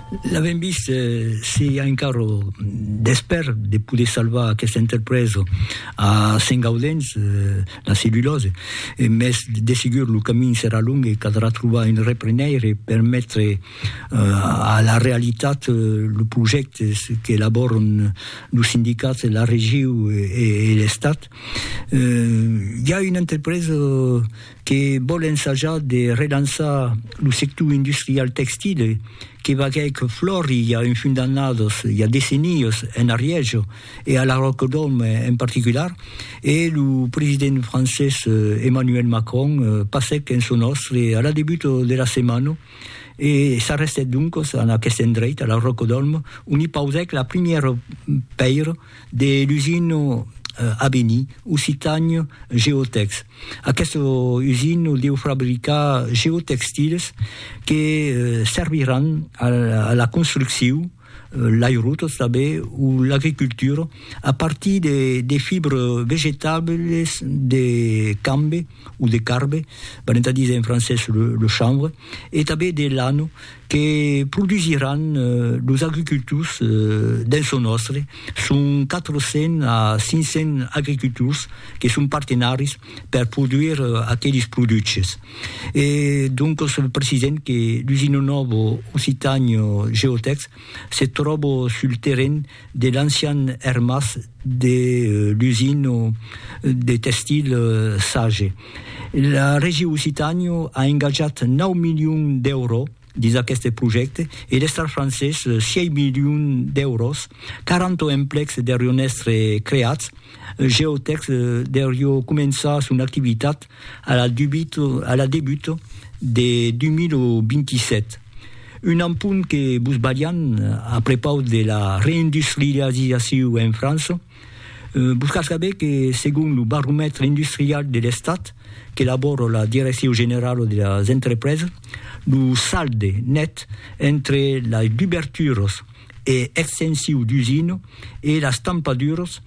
L'abbiamo visto, si ha in caro d'esper di poter salvare questa impresa a Saint-Gaudens, la cellulose, ma di sicuro il cammino sarà lungo e cadrà trovare un repreneur per mettere alla realtà il progetto che lavorano il sindacato, la regione e l'Estat. Il y a un'impresa che vuole ensaggiare di rilanciare il settore industriale textile che va avec Flori il y a un fin d'annados, il y a decennios en Ariège et à la Rocodome en particular, et le président français Emmanuel Macron passait en son nostre à la début de la semaine. Et ça restait donc à la Kestendreit, à la Rocodome, on y pausait la première paire de l'usine Abeni, Occitanie Geotex. Aquesta usina deu fabricar geotextiles que serviran a la construcció, l'aerotos també o l'agricultura a partir de fibres végétables de cambe ou de carbe, van a dir en francès le chanvre, et també de lano que produiran els agricultors dins el nostre. Són 400 a 500 agricultors que són partenaris per produir aquells productes. Et donc, c'est précisant que l'usine nova Occitanie Geotex se troba sur le terrain de l'ancien Hermas de l'usine de textile Sage. La région Occitanie a engagé 9 milions d'euros dins aquest projecte et l'Estat francès 6 milions d'euros, 40 emplecs derion estre creats. Geotex derion començar son activitat a la début de 2027. Un empunt que Busbalian a propos de la réindustrialisation en France. Buscar saber que según le baromètre industrial de l'Estat que élabore la Direction générale des entreprises, le saldo net entre les ouvertures et extensions d'usines et les stampadures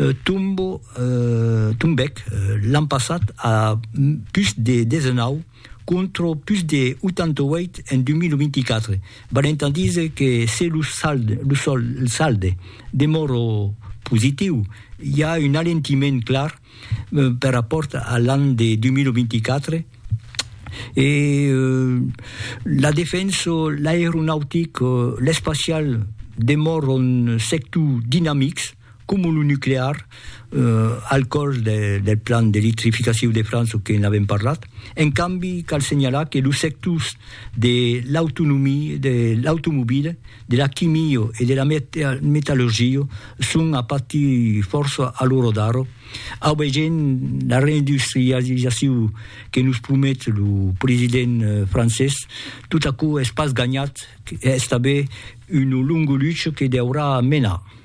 tombait l'an passat à plus de 19 contre plus de 88 en 2024. Val entendre que si le saldo demeure positif, il y a un alentiment clair par rapport à l'an de 2024. Et la défense, l'aéronautique, l'espacial demeurent un secteur dynamique comme le nucléaire, al col del plan d'électrification de France que n'avons parlé. En canvi, cal signaler que le secteur de l'autonomie, de l'automobile, de la chimie et de la métallurgie sont à partir force à l'euro d'aro. Veient la réindustrialisation que nous promet le président français, tout à coup, espace gagnat, est une longue lutte que devra mener.